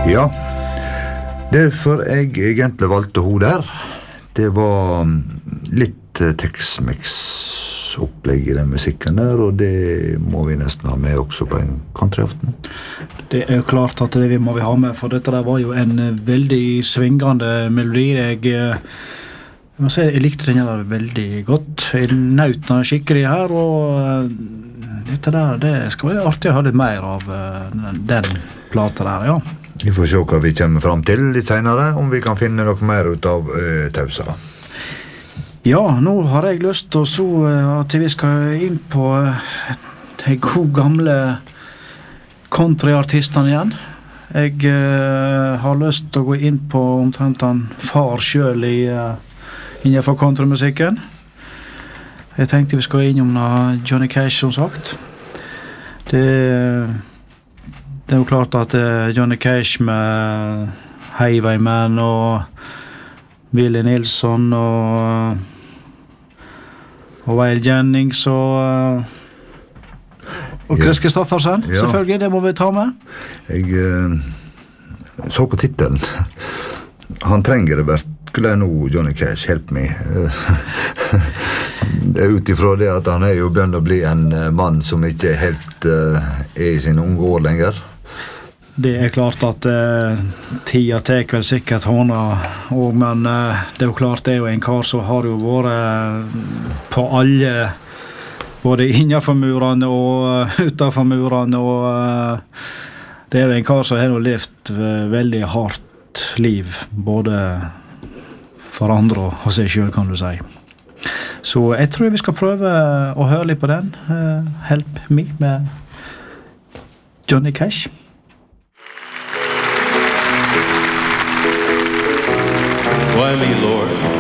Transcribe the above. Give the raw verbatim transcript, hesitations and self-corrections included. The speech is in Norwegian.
Ja, derfor jeg egentlig valgte hun der, det var litt Tex-Mex opplegg i den musikken der, og det må vi nesten ha med også på en countryaften. Det er jo klart at det må vi ha med, for dette der var jo en veldig svingende melodi. Jeg, jeg må si, jeg likte den her veldig godt. Jeg nøt den skikkelig her, og dette der, det skal være artig å ha litt mer av den plata der, ja. Vi får se hva vi kommer frem til litt senere, om vi kan finne noe mer ut av uh, Tausa. Ja, nå har jeg lyst til så, uh, at vi skal inn på uh, de gode gamle countryartistene igjen. Jeg uh, har lyst til å gå inn på omtrent han far selv i, uh, innenfor countrymusikken. Jeg tenkte vi skal innom uh, Johnny Cash, som sagt. Det Det er jo klart at uh, Johnny Cash med Highwayman og Willie Nilsson og, og Wayle Jennings og, uh, og Chris Kristoffersen, ja. Selvfølgelig, det må vi ta med. Jeg uh, så på titelen. Han trenger det virkelig nå, Johnny Cash, help me. Det er utifrån det at han er jo begynt å bli en uh, mann som ikke helt uh, er i sin unge år lenger. Det er klart at eh, tida tek vel sikkert hånda, og, men eh, det er jo klart det er jo en kar som har jo vært på alle, både innenfor murene og utenfor murene, og eh, det er jo en kar som har levd veldig hardt liv, både for andre og seg selv, kan du si. Så jeg tror vi skal prøve å høre litt på den, uh, Help Me med Johnny Cash. Why me, Lord?